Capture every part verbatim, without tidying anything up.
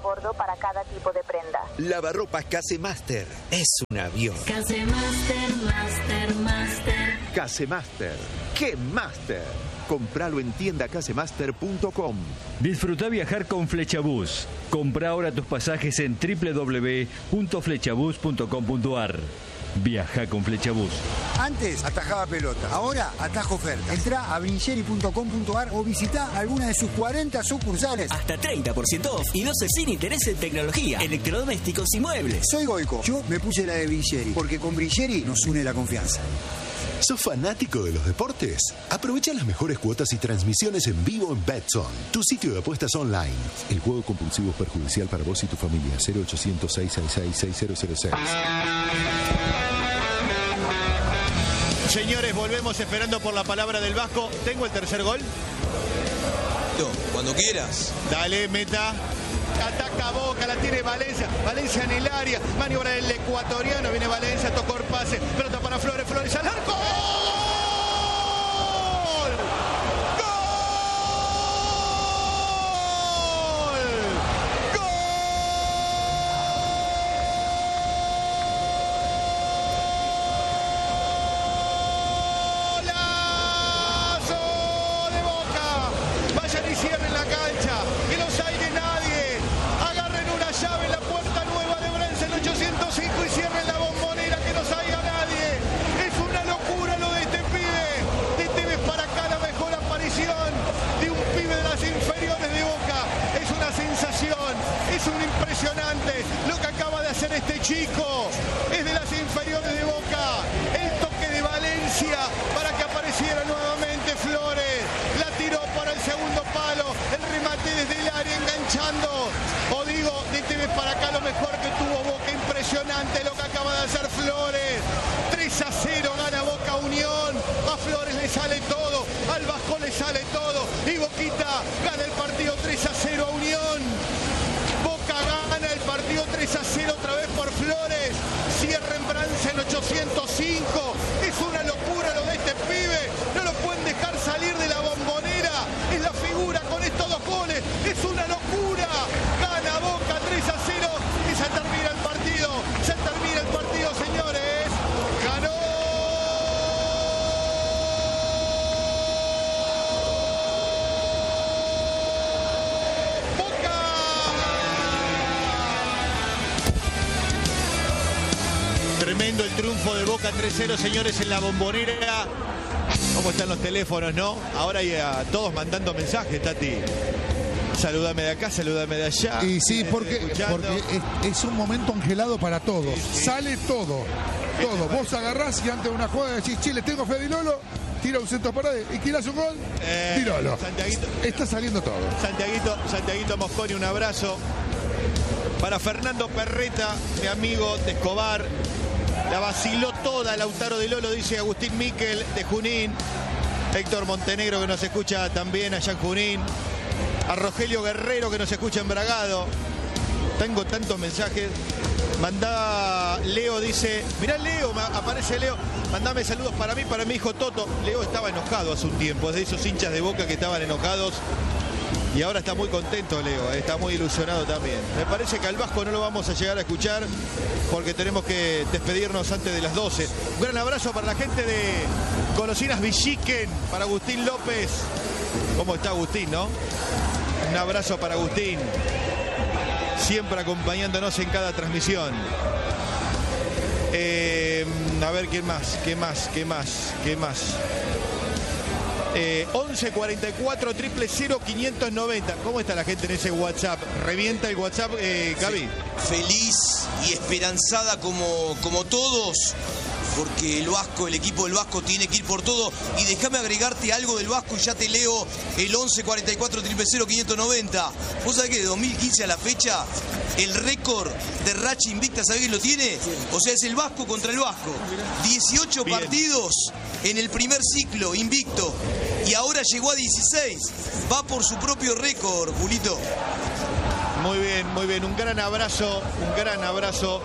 bordo para cada tipo de prenda. Lavarropas Casemaster es un avión. Casemaster, Master, Master. Casemaster. ¡Qué Master! Compralo en tienda casemaster punto com. Disfruta viajar con Flechabús. Compra ahora tus pasajes en doble u doble u doble u punto flechabús punto com punto a r. Viaja con Flechabús. Antes atajaba pelota, ahora atajo ofertas. Entrá a brincheri punto com punto a r o visitá alguna de sus cuarenta sucursales. Hasta treinta por ciento off y doce sin interés en tecnología, electrodomésticos y muebles. Soy Goico. Yo me puse la de Brincheri, porque con Brincheri nos une la confianza. ¿Sos fanático de los deportes? Aprovecha las mejores cuotas y transmisiones en vivo en Betson, tu sitio de apuestas online. El juego compulsivo es perjudicial para vos y tu familia. cero ochocientos, seiscientos sesenta y seis, seis cero cero seis. Señores, volvemos esperando por la palabra del Vasco. ¿Tengo el tercer gol? Cuando quieras. Dale, meta. Ataca Boca, la tiene Valencia. Valencia en el área. Maniobra del ecuatoriano. Viene Valencia, tocó el pase. Pelota para Flores, Flores al arco. Este chico es de las inferiores de Boca. El toque de Valencia para que apareciera nuevamente Flores. La tiró para el segundo palo. El remate desde el área enganchando. O digo, de T V para acá lo mejor que tuvo Boca. Impresionante lo que acaba de hacer Flores. tres a cero gana Boca Unión. A Flores le sale todo. Al Vasco le sale todo. Y Boquita gana el partido tres a cero a Unión. Boca gana el partido tres a cero otra vez por Flores. Cierra en Brance en ochocientos cinco. Es una locura lo de este pibe. No lo pueden dejar salir de la Bombonera. Es la figura con estos dos goles. Es una locura. Gana Boca tres a cero y se termina el partido. Se termina el partido, señores. Ganó. Tremendo el triunfo de Boca tres cero, señores, en la Bombonera. ¿Cómo están los teléfonos, no? Ahora hay a todos mandando mensajes, Tati. Salúdame de acá, salúdame de allá. Y sí, porque, porque es, es un momento angelado para todos. Sí, sí. Sale todo, todo. Vos agarrás y antes de una jugada decís, Chile, tengo fe de Lolo, tira un centro para y quiere un gol, eh, tiralo. Santiaguito, está saliendo todo. Santiaguito, Santiaguito Mosconi, un abrazo. Para Fernando Perreta, mi amigo de Escobar. La vaciló toda Lautaro de Lolo, dice Agustín Miquel de Junín. Héctor Montenegro, que nos escucha también allá en Junín. A Rogelio Guerrero, que nos escucha en Bragado. Tengo tantos mensajes. Mandá, Leo dice, mirá Leo, aparece Leo. Mandame saludos para mí, para mi hijo Toto. Leo estaba enojado hace un tiempo, es de esos hinchas de Boca que estaban enojados. Y ahora está muy contento Leo, está muy ilusionado también. Me parece que al Vasco no lo vamos a llegar a escuchar porque tenemos que despedirnos antes de las doce. Un gran abrazo para la gente de Golosinas Villiquen, para Agustín López. ¿Cómo está Agustín, no? Un abrazo para Agustín, siempre acompañándonos en cada transmisión. Eh, a ver, ¿quién más? ¿Qué más? ¿Qué más? ¿Qué más? Eh, once cuarenta y cuatro, cero cero cero, quinientos noventa. ¿Cómo está la gente en ese WhatsApp? ¿Revienta el WhatsApp, eh, Gaby? Feliz y esperanzada como, como todos, porque el Vasco, el equipo del Vasco tiene que ir por todo. Y déjame agregarte algo del Vasco y ya te leo el once cuarenta y cuatro, cero cero cero, quinientos noventa. ¿Vos sabés que de dos mil quince a la fecha el récord de racha invicta, ¿sabés quién lo tiene? O sea, es el Vasco contra el Vasco. dieciocho Bien. Partidos en el primer ciclo, invicto. Y ahora llegó a dieciséis. Va por su propio récord, Julito. Muy bien, muy bien. Un gran abrazo, un gran abrazo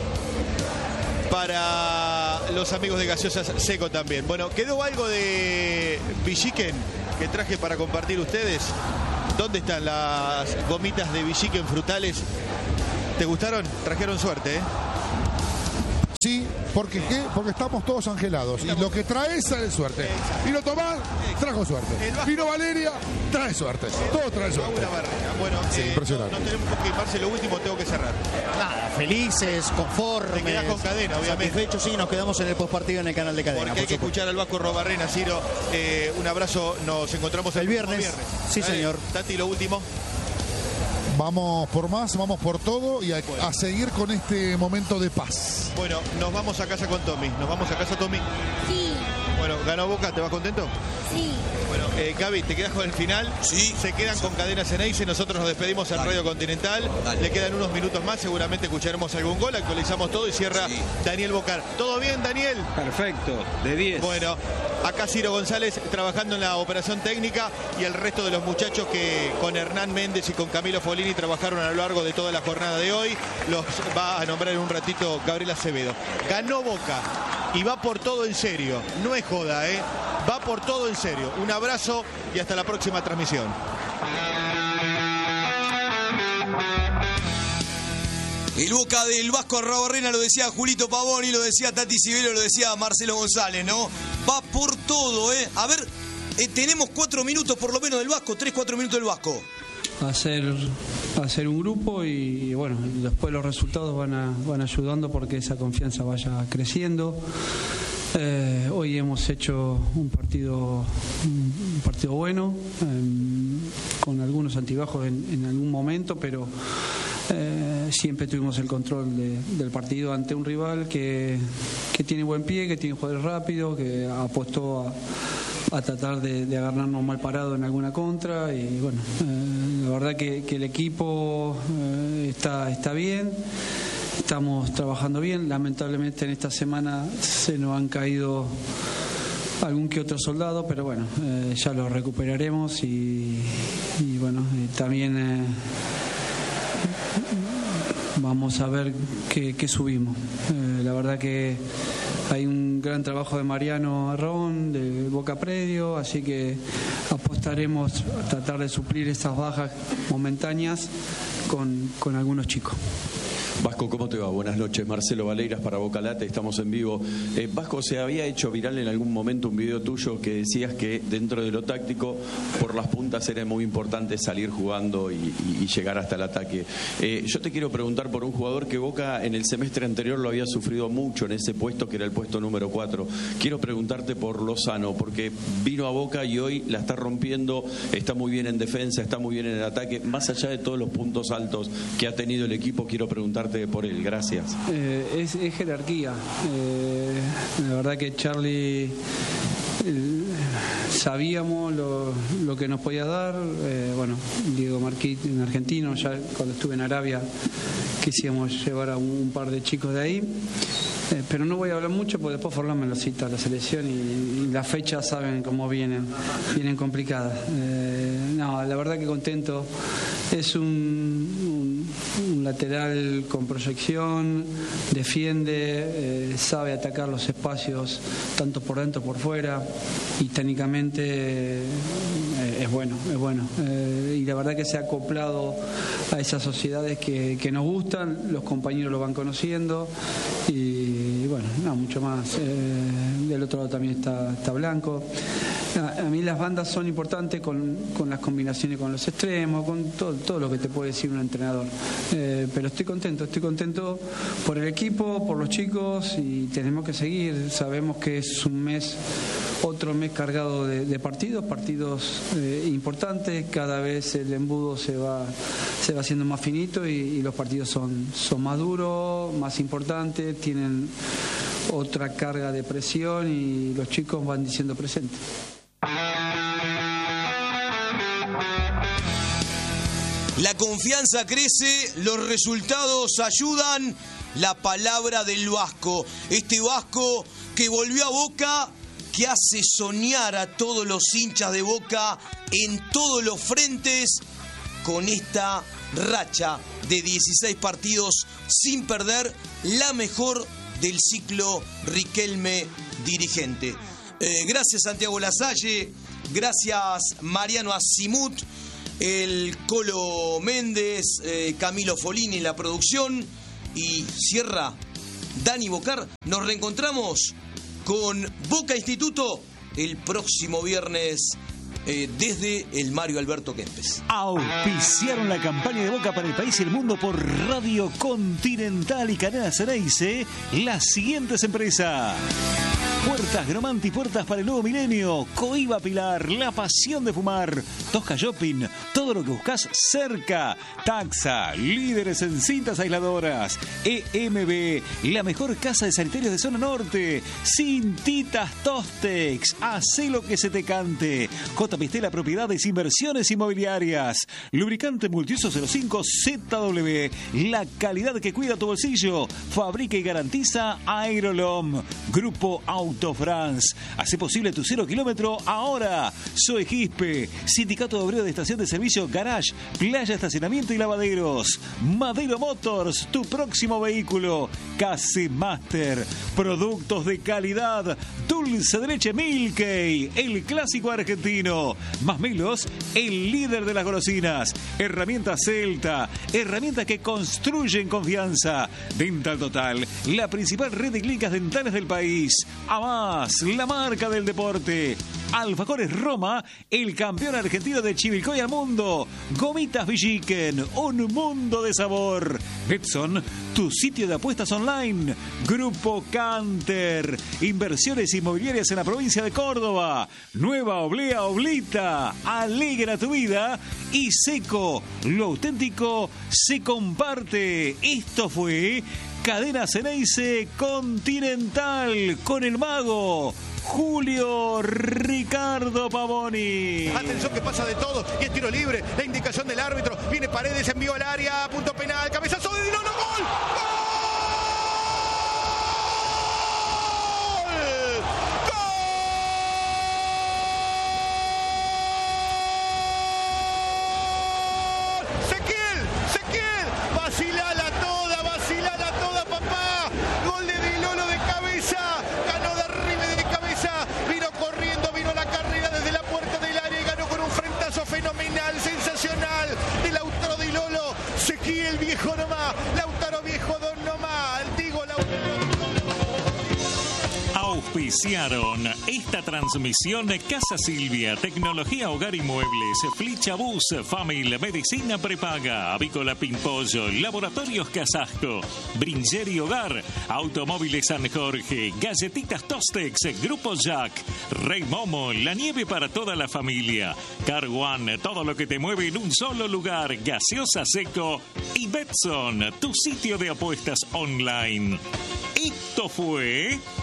para los amigos de Gaseosas Seco también. Bueno, quedó algo de Villiquen que traje para compartir ustedes. ¿Dónde están las gomitas de Villique en frutales? ¿Te gustaron? Trajeron suerte, ¿eh? Sí, porque ¿qué? Porque estamos todos angelados. Y lo que trae sale suerte. Vino Tomás, trajo suerte. Vino Valeria, trae suerte. Todo trae suerte. Bueno, sí, eh, impresionante. No, no tenemos que irse, lo último tengo que cerrar. Nada, felices, conformes. Te quedás con Cadena, obviamente. Satisfechos, sí, nos quedamos en el postpartido en el canal de Cadena. Porque hay que escuchar al Vasco Robarrena, Ciro. Eh, un abrazo, nos encontramos el, el viernes. viernes. Sí, Dale, señor. Tati, lo último. Vamos por más, vamos por todo y a, bueno. a seguir con este momento de paz. Bueno, nos vamos a casa con Tommy. ¿Nos vamos a casa, Tommy? Sí. Bueno, ganó Boca, ¿te vas contento? Sí. Bueno, eh, Gaby, ¿te quedas con el final? Sí. Se quedan sí. con Cadena Ceneice, nosotros nos despedimos en Dale. Radio Continental. Dale. Le quedan unos minutos más, seguramente escucharemos algún gol, actualizamos todo y cierra sí. Daniel Bocar. ¿Todo bien, Daniel? Perfecto, de diez. Bueno, acá Ciro González trabajando en la operación técnica y el resto de los muchachos que con Hernán Méndez y con Camilo Folini trabajaron a lo largo de toda la jornada de hoy. Los va a nombrar en un ratito Gabriel Acevedo. Ganó Boca y va por todo en serio. No es joda, ¿eh? Va por todo en serio. Un abrazo y hasta la próxima transmisión. El Boca del Vasco Arrabarrena lo decía Julito Pavoni, lo decía Tati Sibelo, lo decía Marcelo González, ¿no? Va por todo, ¿eh? A ver, eh, tenemos cuatro minutos por lo menos del Vasco, tres, cuatro minutos del Vasco. Hacer, hacer un grupo y bueno, después los resultados van, a, van ayudando porque esa confianza vaya creciendo. Eh, hoy hemos hecho un partido un partido bueno, eh, con algunos altibajos en, en algún momento, pero eh, siempre tuvimos el control de, del partido ante un rival que, que tiene buen pie, que tiene jugadores rápidos, que apostó a, a tratar de, de agarrarnos mal parado en alguna contra y bueno, eh, la verdad que, que el equipo eh, está, está bien. Estamos trabajando bien, lamentablemente en esta semana se nos han caído algún que otro soldado, pero bueno, eh, ya lo recuperaremos y, y bueno, eh, también eh, vamos a ver qué, qué subimos. Eh, la verdad que hay un gran trabajo de Mariano Arrón, de Boca Predio, así que apostaremos a tratar de suplir esas bajas momentáneas con, con algunos chicos. Vasco, ¿cómo te va? Buenas noches. Marcelo Valeiras para Boca Late, estamos en vivo. Eh, Vasco, se había hecho viral en algún momento un video tuyo que decías que dentro de lo táctico, por las puntas era muy importante salir jugando y, y, y llegar hasta el ataque. Eh, yo te quiero preguntar por un jugador que Boca en el semestre anterior lo había sufrido mucho en ese puesto, que era el puesto número cuatro. Quiero preguntarte por Lozano, porque vino a Boca y hoy la está rompiendo, está muy bien en defensa, está muy bien en el ataque. Más allá de todos los puntos altos que ha tenido el equipo, quiero preguntarte por él. Gracias. Eh, es, es jerarquía. Eh, la verdad que Charlie eh, sabíamos lo, lo que nos podía dar. Eh, bueno, Diego Marquit, en argentino, ya cuando estuve en Arabia quisimos llevar a un, un par de chicos de ahí. Eh, pero no voy a hablar mucho porque después Forlán me lo cita a la selección y, y las fechas saben cómo vienen, vienen complicadas. Eh, no, la verdad que contento. Es un, un, un lateral con proyección, defiende, eh, sabe atacar los espacios tanto por dentro como por fuera y técnicamente eh, es bueno, es bueno. Eh, y la verdad que se ha acoplado a esas sociedades que, que nos gustan, los compañeros lo van conociendo y bueno, no, mucho más. Eh, del otro lado también está, está Blanco. A, a mí las bandas son importantes con, con las combinaciones con los extremos, con todo, todo lo que te puede decir un entrenador. Eh, pero estoy contento, estoy contento por el equipo, por los chicos y tenemos que seguir. Sabemos que es un mes, otro mes cargado de, de partidos, partidos eh, importantes. Cada vez el embudo se va, se va haciendo más finito y, y los partidos son, son más duros, más importantes, tienen otra carga de presión y los chicos van diciendo presente. La confianza crece, los resultados ayudan, la palabra del Vasco. Este Vasco que volvió a Boca, que hace soñar a todos los hinchas de Boca en todos los frentes con esta racha de dieciséis partidos sin perder, la mejor del ciclo Riquelme dirigente. Eh, gracias Santiago Lasalle, gracias Mariano Asimut. el Colo Méndez, eh, Camilo Folini en la producción y cierra Dani Bocar. Nos reencontramos con Boca Instituto el próximo viernes eh, desde el Mario Alberto Kempes. Auspiciaron la campaña de Boca para el país y el mundo por Radio Continental y Cadena Ceneice las siguientes empresas: Puertas Gromanti, puertas para el nuevo milenio. Coiba Pilar, la pasión de fumar. Tosca Shopping, todo lo que buscas cerca. Taxa, líderes en cintas aisladoras. E M B, la mejor casa de sanitarios de zona norte. Cintitas Tostex, hacé lo que se te cante. J. Pistela Propiedades, Inversiones Inmobiliarias. Lubricante multiuso cero cinco Z W, la calidad que cuida tu bolsillo. Fabrica y garantiza Aerolom. Grupo Auto France. Hace posible tu cero kilómetro ahora. Soy Gispe, Sindicato de Obreros de Estación de Servicio, Garage, Playa, Estacionamiento y Lavaderos. Madero Motors, tu próximo vehículo. Case Master, productos de calidad. Dulce de leche Milkey, el clásico argentino. Más Melos, el líder de las golosinas. Herramientas Celta, herramientas que construyen confianza. Dental Total, la principal red de clínicas dentales del país. Más, la marca del deporte. Alfajores Roma, el campeón argentino de Chivilcoy al mundo. Gomitas Villiquen, un mundo de sabor. Betson, tu sitio de apuestas online. Grupo Canter, inversiones inmobiliarias en la provincia de Córdoba. Nueva Oblea Oblita, alegra tu vida. Y Seco, lo auténtico se comparte. Esto fue Cadena Ceneice Continental con el mago Julio Ricardo Pavoni. Atención que pasa de todo y es tiro libre. La indicación del árbitro. Viene Paredes, envió al área, punto penal, cabezazo de Dinolo, gol. Fenomenal, sensacional, de Lautaro Di Lolo, Sequiel viejo nomás, Lautaro viejo don nomás, digo Lautaro. Auspiciaron esta transmisión Casa Silvia, Tecnología Hogar y Muebles, Flichabús, Famil, Medicina Prepaga, Avícola Pimpollo, Laboratorios Casasco, Bringeri Hogar, Automóviles San Jorge, Galletitas Tostex, Grupo Jack, Rey Momo, la nieve para toda la familia, Car One, todo lo que te mueve en un solo lugar, Gaseosa Seco y Betson, tu sitio de apuestas online. Esto fue